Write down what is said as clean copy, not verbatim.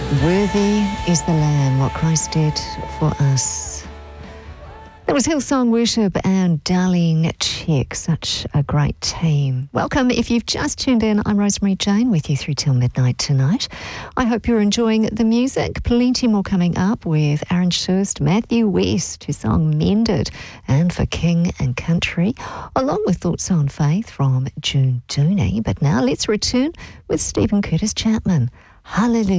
Worthy is the Lamb, what Christ did for us. That was Hillsong Worship and Darlene Check, such a great team. Welcome. If you've just tuned in, I'm Rosemary Jane with you through till midnight tonight. I hope you're enjoying the music. Plenty more coming up with Aaron Schurst, Matthew West, whose song Mended, and for King and Country, along with Thoughts on Faith from June Dooney. But now let's return with Stephen Curtis Chapman. Hallelujah.